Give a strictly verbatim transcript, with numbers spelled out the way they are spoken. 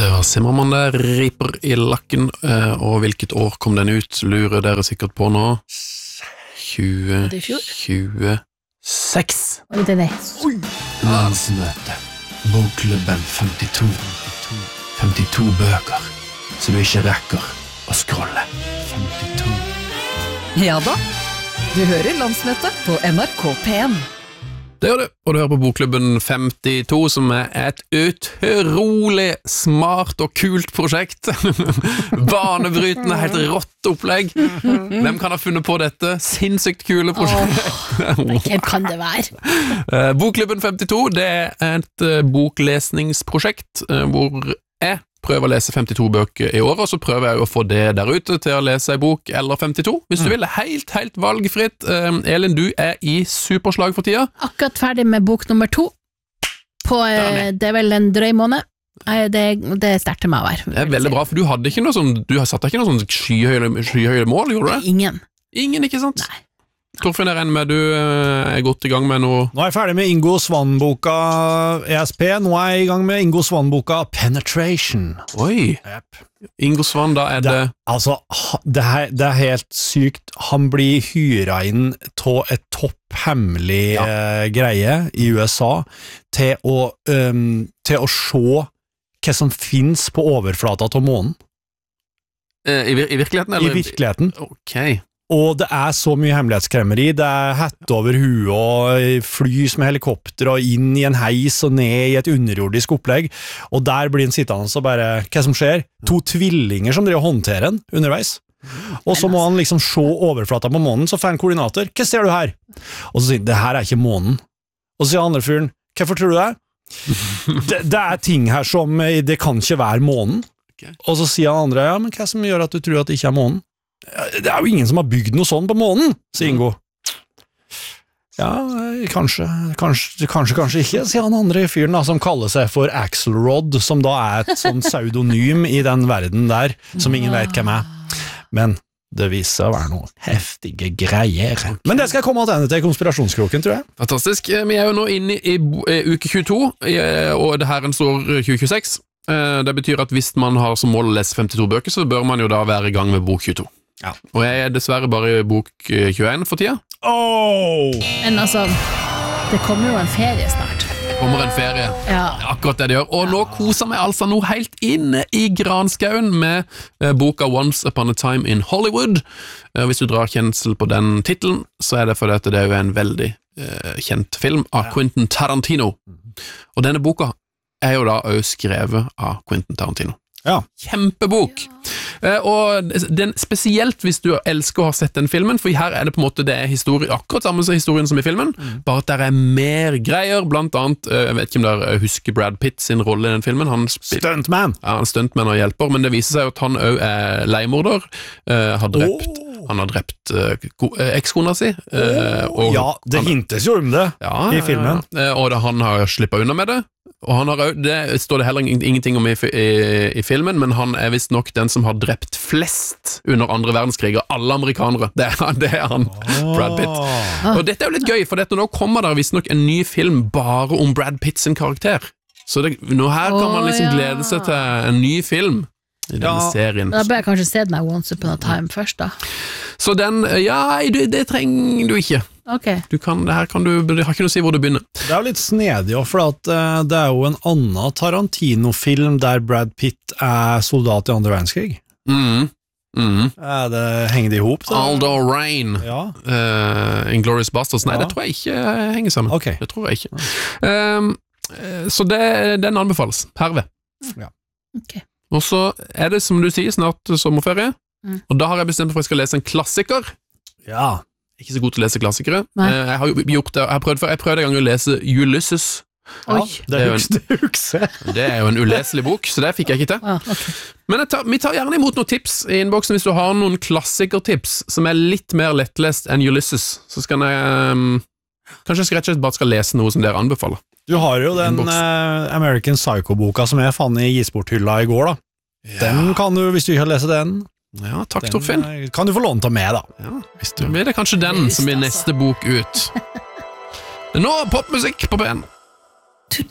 Det var Zimmermann der, riper i lakken, og hvilket år kom den ut, lurer dere sikkert på nå. tjue tjueseks. Oi, det er det. Landsmøte, bokklubben femtito. femtito bøker, så du ikke rekker å scrolle. femtito. Ja da, du hører Landsmøtet på N R K P en. Det gjør du, og du hører på Bokklubben femtito, som er et utrolig smart og kult prosjekt. Banebrytende, helt rått opplegg. Hvem kan ha funnet på dette? Sinnssykt kule prosjekt. Oh, hvem kan det være? Bokklubben femtito, det er et boklesningsprosjekt hvor jeg prøver å lese femtito bøker i år, og så prøver jeg å få det der ute til å lese en bok eller femtito, hvis du vil. Helt, helt valgfritt. Elin, du er i superslag for tida. Akkurat ferdig med bok nummer to. På, det er vel en drøy måned. Det, det er sterkt til meg å være. Det er veldig bra, for du hadde ikke noe sånn, du satt ikke noe sånn skyhøye, skyhøye mål, gjorde du det? Ingen. Ingen, ikke sant? Nei. Torfinn, jeg regner med du er godt i gang med noe. Nå er jeg ferdig med Ingo Svann-boka E S P. Nå er jeg i gang med Ingo Svann-boka Penetration. Oi, yep. Ingo Svann, da er det... det altså, det er, det er helt sykt. Han blir hyret inn til et topphemmelig ja. eh, greie i U S A til å, um, til å se hva som finnes på overflata til månen. Eh, i, vir I virkeligheten? Eller? I virkeligheten. Ok. Og det er så mye hemmelighetskremmeri. Det er hett over huet og flys med helikopter og inn i en heis og ned i et underjordisk opplegg. Og der blir han sittende og bare, hva som skjer? To tvillinger som driver og håndterer han underveis. Og så må han liksom se overflata på månen, så får han koordinater. Hva ser du her? Og så sier han, det her er ikke månen. Og så sier andre fyren, hvorfor tror du det? det? Det er ting her som, det kan ikke være månen. Og så sier han andre, ja, men hva som gjør at du tror at det ikke er månen? Det er jo ingen som har bygd noe sånn på månen, sier Ingo. Ja, kanskje, kanskje, kanskje, kanskje ikke, sier han andre fyren da, som kaller seg for Axelrod, som da er et sånn pseudonym i den verden der, som ingen vet hvem er. Men det viser å være noe heftige greier. Men det skal jeg komme tilbake til konspirasjonskroken, tror jeg. Fantastisk. Vi er jo nå inne i, i uke tjueto, og det her en står tjue tjueseks. Det betyr at hvis man har som mål å lese femtito bøker, så bør man jo da være i gang med bok tjueto. Ja. Og jeg er dessverre bare i bok tjueen for tida. Oh! Men altså, det kommer jo en ferie snart. Det kommer en ferie. Ja. Akkurat det det gjør. Og ja. Nå koser meg altså noe helt inne i granskauen med uh, boka Once Upon a Time in Hollywood. Uh, hvis du drar kjensel på den titelen, så er det fordi at det er jo en veldig uh, kjent film av ja. Quentin Tarantino. Og denne boka er jo da også skrevet av Quentin Tarantino. Ja. Kjempebok. Ja. Uh, og den, spesielt hvis du elsker å ha sett den filmen, for her er det på en måte det er historie, akkurat samme historien som i filmen, mm. bare at der er mer greier, blant annet, uh, jeg vet ikke om dere husker Brad Pitt sin rolle i den filmen, han stuntman. Ja, han stuntman og hjelper, men det viser seg at han også er leimorder, uh, har drept oh. Han har drept uh, ekskona si. Uh, og ja, det han, hintes jo om det ja, i filmen. Uh, og da han har slippet unna med det. Og han har, det står det heller ingenting om i, i, i filmen, men han er vist nok den som har drept flest under andre verdenskrig av alle amerikanere. Det er, det er han, oh. Brad Pitt. Og dette er jo litt gøy, for dette, nå kommer der vist nok en ny film bare om Brad Pitt sin karakter. Så det, nå her kan man liksom glede seg til en ny film i denne ja. serien. Da bør jeg kanskje se den her Once Upon a Time først da. Så den, ja, det, det trenger du ikke. Ok. Du kan, det her kan du, det har ikke noe å si hvor du begynner. Det er jo litt snedig, for at, uh, det er jo en annen Tarantino-film der Brad Pitt er soldat i andre verdenskrig. Mhm. Mm. Er det, henger det ihop? Aldo Rain ja. uh, Inglourious Basterds. Nei, ja. Det tror jeg ikke henger sammen. Okay. Det tror jeg ikke. Um, så det, den anbefales herved. Ja. Ok. Og så er det, som du sier, snart sommerferie, mm. og da har jeg bestemt for at jeg skal lese en klassiker. Ja. Ikke så god til å lese klassikere. Nei. Jeg har gjort det, jeg har prøvd, jeg prøvde en gang å lese Ulysses. Oi. Ja, det, er en, det er jo en uleselig bok, så det fikk jeg ikke til. Ah, okay. Men tar, vi tar gjerne imot noen tips i innboksen hvis du har noen klassikertips som er litt mer lettlest enn Ulysses. Så skal jeg um, kanskje jeg rett og slett bare skal lese noe som dere anbefaler. Du har jo den uh, American Psycho-boka som jeg fant i gisporthylla i går da. Ja. Den kan du, hvis du ikke har lest den. Ja, takk den, Torfinn. Kan du få låne til med da. Ja, hvis du. Da blir det kanskje den som blir neste bok ut. Nå popmusikk på P en.